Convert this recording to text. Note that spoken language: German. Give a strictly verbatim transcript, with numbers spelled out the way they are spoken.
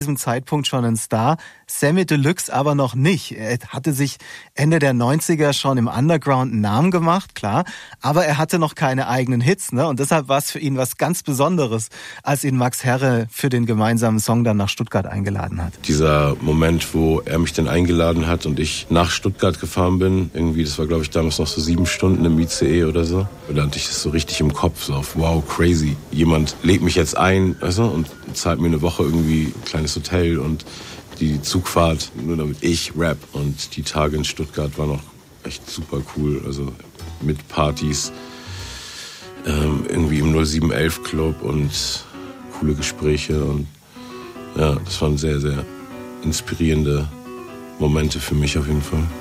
diesem Zeitpunkt schon ein Star, Samy Deluxe aber noch nicht. Er hatte sich Ende der neunziger schon im Underground einen Namen gemacht, klar, aber er hatte noch keine eigenen Hits, ne? Und deshalb war es für ihn was ganz Besonderes, als ihn Max Herre für den gemeinsamen Song dann nach Stuttgart eingeladen hat. Dieser Moment, wo er mich dann eingeladen hat und ich nach Stuttgart gefahren bin, irgendwie, das war glaube ich damals noch so sieben Stunden im I C E oder so, und da hatte ich das so richtig im Kopf, so auf wow, crazy, jemand lädt mich jetzt ein, weißt du, und zahlt mir eine Woche irgendwie ein kleines Hotel und die Zugfahrt, nur damit ich rap. Und die Tage in Stuttgart waren auch echt super cool, also mit Partys, ähm, irgendwie im null sieben elf Club und coole Gespräche und ja, das waren sehr, sehr inspirierende Momente für mich auf jeden Fall.